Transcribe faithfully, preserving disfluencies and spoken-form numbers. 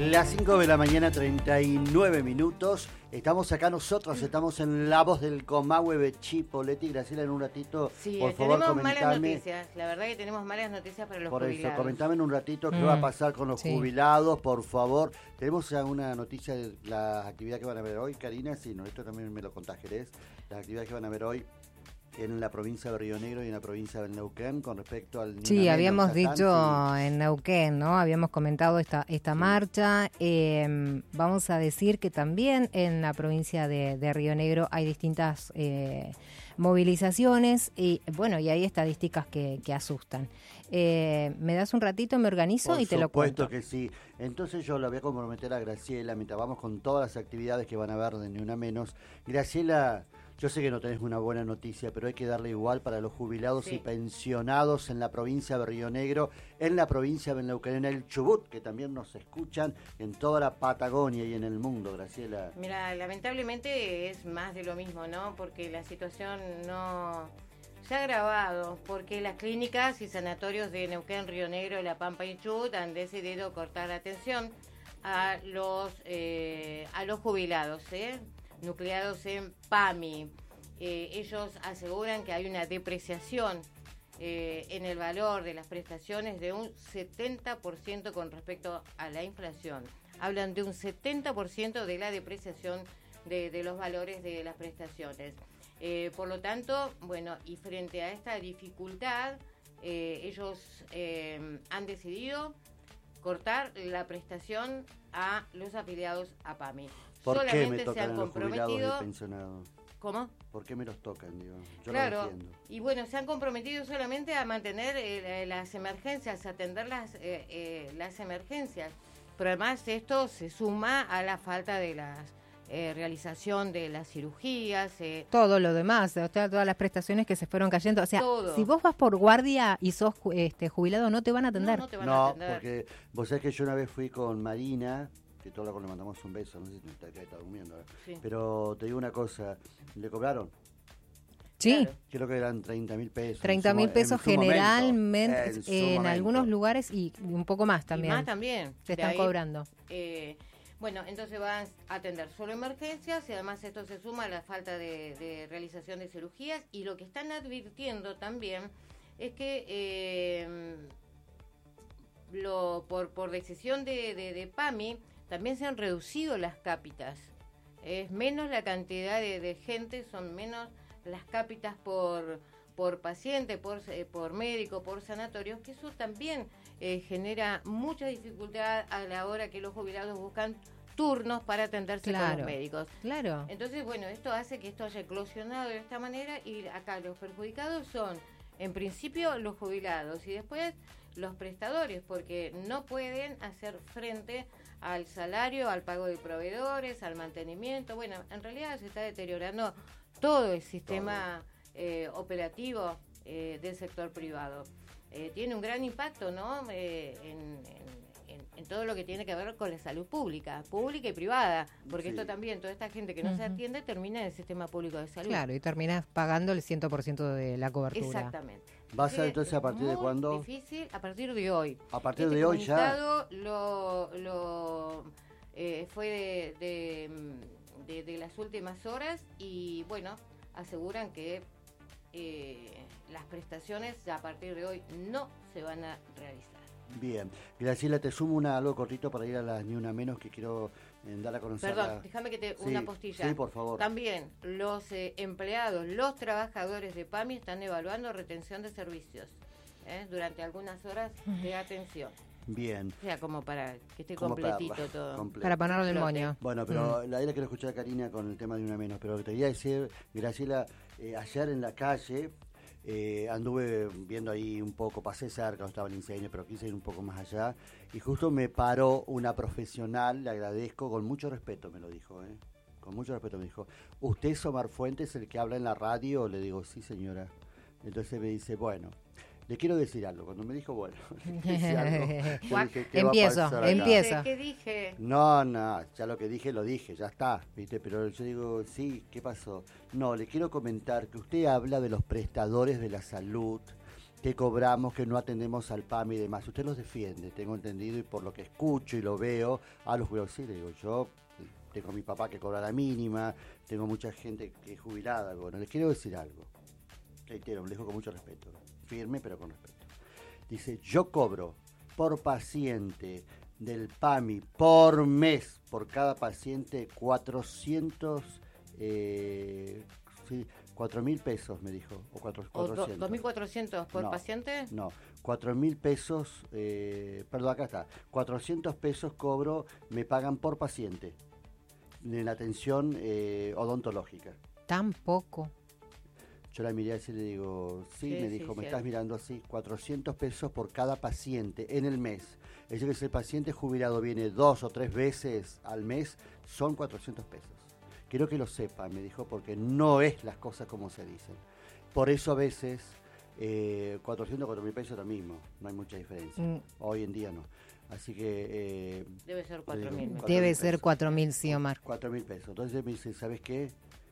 Las cinco de la mañana, treinta y nueve minutos. Estamos acá nosotros, estamos en La Voz del Comahue, Chipoleti. Graciela, en un ratito, sí, por favor, tenemos comentame. malas noticias. La verdad que tenemos malas noticias para los por jubilados. Por eso, comentame en un ratito qué Mm, va a pasar con los sí. jubilados, por favor. Tenemos ya una noticia de las actividades que van a ver hoy, Karina. Sí, no, esto también me lo contás, Jerez. Las actividades que van a ver hoy en la provincia de Río Negro y en la provincia de Neuquén con respecto al... Sí, habíamos Menos, dicho Satán, sí. en Neuquén, ¿no? Habíamos comentado esta esta Sí. marcha. Eh, vamos a decir que también en la provincia de, de Río Negro hay distintas eh, movilizaciones y, bueno, y hay estadísticas que, que asustan. Eh, ¿Me das un ratito, me organizo Por y te lo cuento? supuesto que sí. Entonces yo la voy a comprometer a Graciela mientras vamos con todas las actividades que van a ver de Ni Una Menos. Graciela, yo sé que no tenés una buena noticia, pero hay que darle igual para los jubilados Sí. y pensionados en la provincia de Río Negro, en la provincia de Neuquén, en el Chubut, que también nos escuchan en toda la Patagonia y en el mundo, Graciela. Mira, lamentablemente es más de lo mismo, ¿no? Porque la situación no se ha agravado, porque las clínicas y sanatorios de Neuquén, Río Negro, La Pampa y Chubut han decidido cortar atención a los eh, a los jubilados, ¿eh? nucleados en PAMI. Eh, ellos aseguran que hay una depreciación eh, en el valor de las prestaciones de un setenta por ciento con respecto a la inflación. Hablan de un setenta por ciento de la depreciación de, de los valores de las prestaciones. Eh, por lo tanto, bueno, y frente a esta dificultad, eh, ellos eh, han decidido cortar la prestación a los afiliados a PAMI. ¿Por qué me Solamente se tocan han a los jubilados comprometido. y pensionados? ¿Cómo? ¿Por qué me los tocan? Digo? Yo Claro, no lo entiendo. y bueno, se han comprometido solamente a mantener eh, las emergencias, a atender las, eh, eh, las emergencias, pero además esto se suma a la falta de la eh, realización de las cirugías. Eh, Todo lo demás, o sea, todas las prestaciones que se fueron cayendo. O sea, Todo. si vos vas por guardia y sos ju- este, jubilado, no te van a atender. No, no te van a No, atender. porque vos sabés que yo una vez fui con Marina, que todos le mandamos un beso, no sé si está, está durmiendo ahora. Sí. Pero te digo una cosa, le cobraron, Sí, Claro. creo que eran treinta mil pesos. treinta en su mil mo- pesos en su momento, generalmente en su en momento. algunos lugares y un poco más Y también. más también. Se De están ahí, cobrando. eh, bueno, entonces van a atender solo emergencias y además esto se suma a la falta de, de realización de cirugías, y lo que están advirtiendo también es que eh, lo por, por decisión de, de, de PAMI también se han reducido las cápitas. Es menos la cantidad de, de gente, son menos las cápitas por por paciente, por eh, por médico, por sanatorios, que eso también eh, genera mucha dificultad a la hora que los jubilados buscan turnos para atenderse con Claro. los médicos. Claro. Entonces, bueno, esto hace que esto haya eclosionado de esta manera, y acá los perjudicados son, en principio, los jubilados y después los prestadores, porque no pueden hacer frente al salario, al pago de proveedores, al mantenimiento. Bueno, en realidad se está deteriorando todo el sistema eh, operativo eh, del sector privado. Eh, tiene un gran impacto, ¿no? Eh, en, en, en, en todo lo que tiene que ver con la salud pública, pública y privada, porque Sí. esto también, toda esta gente que no se Ujú. atiende termina en el sistema público de salud. Claro, y terminás pagando el cien por ciento de la cobertura. Exactamente. ¿Va a ser Así entonces que a partir de muy cuándo? difícil a partir de hoy. A partir Este de hoy ya. comunicado lo, lo eh, fue de, de, de, de las últimas horas, y bueno, aseguran que eh, las prestaciones a partir de hoy no se van a realizar. Bien. Graciela, te sumo una, algo cortito para ir a las Ni Una Menos que quiero eh, dar a conocer. Perdón, la- déjame que te Sí, una postilla. Sí, por favor. También los eh, empleados, los trabajadores de PAMI están evaluando retención de servicios ¿eh? durante algunas horas de atención. Bien. O sea, como para que esté Como completito para- todo. completo. Para ponerle el Flote. moño. Bueno, pero la idea quiero escuchar a Karina con el tema de Una Menos, pero te quería decir, Graciela, eh, ayer en la calle eh, anduve viendo ahí un poco, pasé cerca, no estaba el incendio, pero quise ir un poco más allá, y justo me paró una profesional, le agradezco, con mucho respeto me lo dijo, ¿eh? Con mucho respeto me dijo, ¿usted es Omar Fuentes, el que habla en la radio? Le digo, sí señora. Entonces me dice, bueno, le quiero decir algo. Cuando me dijo, bueno, le quiero decir algo, yo dije, ¿qué va a Empiezo, pasar acá? empiezo. ¿Qué dije? No, no, ya lo que dije, lo dije, ya está, ¿viste? Pero yo digo, sí, ¿qué pasó? No, le quiero comentar que usted habla de los prestadores de la salud que cobramos, que no atendemos al P A M y demás. Usted los defiende, tengo entendido, y por lo que escucho y lo veo, a los jubilados, sí, le digo, yo tengo a mi papá que cobra la mínima, tengo mucha gente que es jubilada. Bueno, les quiero decir algo, reitero, lo dejo con mucho respeto, firme pero con respeto. Dice, yo cobro por paciente del P A M I por mes, por cada paciente, cuatrocientos, eh, sí, cuatro mil pesos, me dijo, o cuatro, cuatrocientos. ¿dos mil cuatrocientos por no, paciente? No, cuatro mil pesos, eh, perdón, acá está, cuatrocientos pesos cobro, me pagan por paciente, en la atención eh, odontológica. Tan poco. Yo la miré así y le digo, sí, Sí, me sí, dijo, me sí. estás mirando así, cuatrocientos pesos por cada paciente en el mes. Es decir, que si el paciente jubilado viene dos o tres veces al mes, son cuatrocientos pesos. Quiero que lo sepan, me dijo, porque no es las cosas como se dicen. Por eso a veces, eh, cuatrocientos, cuatro mil pesos es lo mismo, no hay mucha diferencia. Mm. Hoy en día no. Así que... Eh, Debe ser le cuatro digo, mil. cuatro Debe mil ser pesos. cuatro mil, sí, Omar. cuatro mil pesos. Entonces me dice, ¿sabes qué?